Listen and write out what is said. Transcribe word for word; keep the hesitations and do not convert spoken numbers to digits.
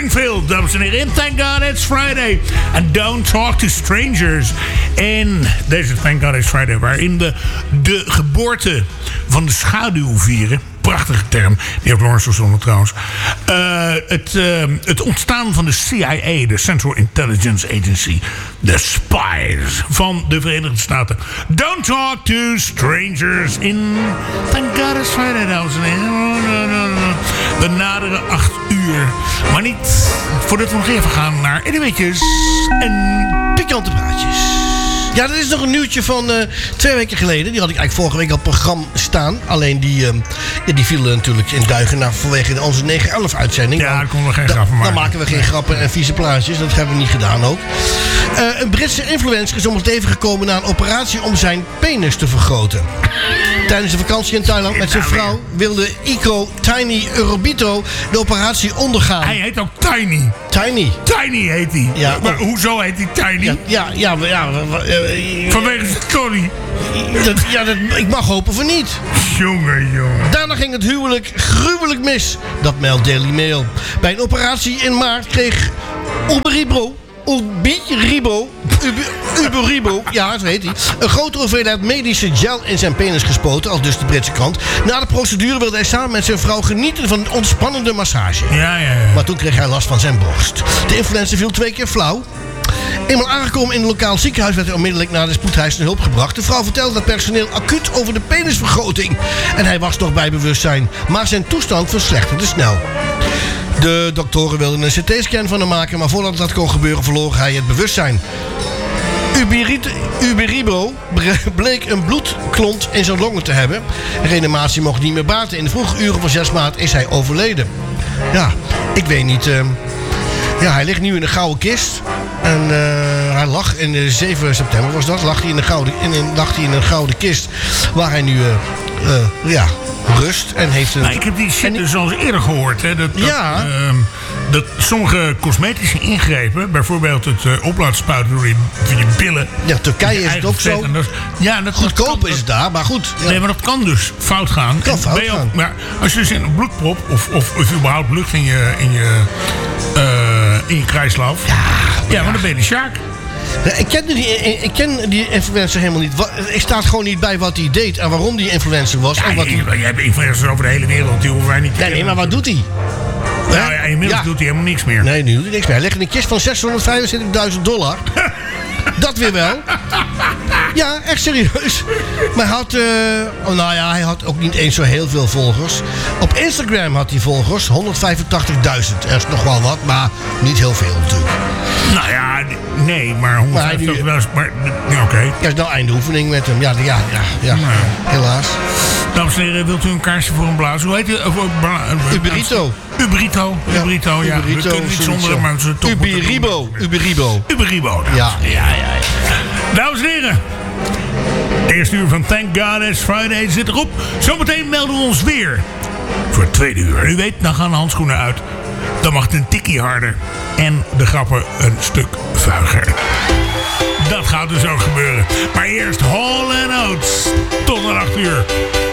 Springfield, dames en heren. Thank God It's Friday. And don't talk to strangers. In deze Thank God It's Friday, waarin we de geboorte van de schaduw vieren. Prachtige term, die heeft Lawrence verzonnen trouwens. Uh, het, uh, het ontstaan van de C I A, de Central Intelligence Agency. De spies van de Verenigde Staten. Don't talk to strangers in Thank God It's Friday, dames en heren. No, no, no. De nadere acht uur. Maar niet voordat we nog even gaan naar Eddieweetjes en pikante praatjes. Ja, dat is nog een nieuwtje van uh, twee weken geleden. Die had ik eigenlijk vorige week op het programma staan. Alleen die, uh, ja, die viel natuurlijk in duigen naar, vanwege onze negen elf uitzending. Ja, daar konden we geen da- grappen maken. Dan maken we geen grappen en vieze plaatjes. Dat hebben we niet gedaan ook. Uh, een Britse influencer is om het leven gekomen na een operatie om zijn penis te vergroten. Tijdens de vakantie in Thailand met zijn vrouw wilde Iko Tiny Eurobito de operatie ondergaan. Hij heet ook Tiny. Tiny. Tiny heet hij. Ja, maar oh. hoezo heet hij Tiny? Ja, ja, ja. ja uh, Vanwege zijn Tony. Dat, ja, dat, ik mag hopen voor niet. Jongen, jongen. Daarna ging het huwelijk gruwelijk mis. Dat meldt Daily Mail. Bij een operatie in maart kreeg Uberibo... Uberibo... Uberibo, ja, zo heet hij. Een grote hoeveelheid medische gel in zijn penis gespoten, al dus de Britse krant. Na de procedure wilde hij samen met zijn vrouw genieten van een ontspannende massage. Ja, ja, ja. Maar toen kreeg hij last van zijn borst. De influencer viel twee keer flauw. Eenmaal aangekomen in een lokaal ziekenhuis werd hij onmiddellijk naar de spoedeisende hulp gebracht. De vrouw vertelde dat personeel acuut over de penisvergroting. En hij was nog bij bewustzijn. Maar zijn toestand verslechterde snel. De doktoren wilden een C T-scan van hem maken, maar voordat dat kon gebeuren verloor hij het bewustzijn. Uberibo bleek een bloedklont in zijn longen te hebben. Reanimatie mocht niet meer baten. In de vroege uren van zes maart is hij overleden. Ja, ik weet niet... Uh, ja, hij ligt nu in een gouden kist. En uh, hij lag in de zeven september was dat. Lag hij in een gouden, in, in, lag hij in een gouden kist. Waar hij nu uh, uh, ja, rust. En heeft een, maar ik heb die shit dus al eerder gehoord. Hè, dat, dat, ja. Uh, dat sommige cosmetische ingrepen, bijvoorbeeld het uh, oplaadspuiten door je, door je billen. Ja, Turkije is het ook zo. Dat, ja, dat, goedkoop dat is het daar, maar goed. Ja. Nee, maar dat kan dus fout gaan. Kan fout je ook, gaan. Maar als je dus in een bloedprop of, of, of überhaupt lucht in je, in je, uh, in je krijslaaf. Ja, maar, ja, maar dan ben je de Sjaak. Ik ken, die, ik ken die influencer helemaal niet. Ik staat gewoon niet bij wat hij deed en waarom die influencer was. Ja, en wat je, hij... je hebt influencers over de hele wereld, die hoeven wij niet te Nee, nee, maar wat doet hij? Nou ja, inmiddels ja. doet hij helemaal niks meer. Nee, nu doet hij niks meer. Hij legt in een kist van zeshonderdvijfenzintigduizend dollar. Dat weer wel. Ja, echt serieus. Maar hij had, uh, oh, nou ja, hij had ook niet eens zo heel veel volgers. Op Instagram had hij volgers, honderdvijfentachtigduizend. Er is nog wel wat, maar niet heel veel natuurlijk. Nou ja, nee, maar honderdvijftigduizend. Maar, ja, oké. Okay. Ja, is nou einde oefening met hem. Ja, ja, ja, ja. Nou. Helaas. Dames en heren, wilt u een kaarsje voor een blaas? Hoe heet het? Uberito. Uberito. Uberito, ja. Uberito, we kunnen niet zonder, maar ze toch Uberibo. Uberibo. Uberibo. Ja, ja, ja, ja. Dames en heren. De eerste uur van Thank God It's Friday zit erop. Zometeen melden we ons weer voor het tweede uur. U weet, dan gaan de handschoenen uit. Dan mag het een tikkie harder. En de grappen een stuk vuiger. Dat gaat dus ook gebeuren. Maar eerst Hall and Oates. Tot een acht uur.